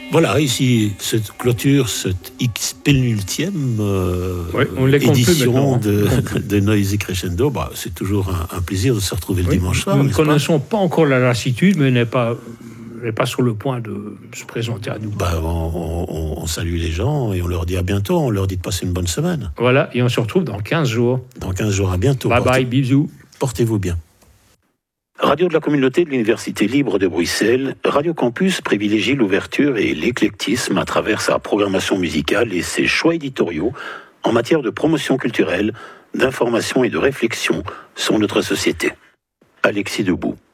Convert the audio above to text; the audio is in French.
Voilà, ici se clôture cette pénultième édition de Noisy Crescendo. Bah, c'est toujours un plaisir de se retrouver le dimanche soir. Nous ne connaissons pas encore la lassitude, mais n'est pas sur le point de se présenter à nous. Bah, on salue les gens et on leur dit à bientôt. On leur dit de passer une bonne semaine. Voilà, et on se retrouve dans 15 jours. Dans 15 jours, à bientôt. Bye bye, bisous. Portez-vous bien. Radio de la communauté de l'Université libre de Bruxelles, Radio Campus privilégie l'ouverture et l'éclectisme à travers sa programmation musicale et ses choix éditoriaux en matière de promotion culturelle, d'information et de réflexion sur notre société. Alexis Debout.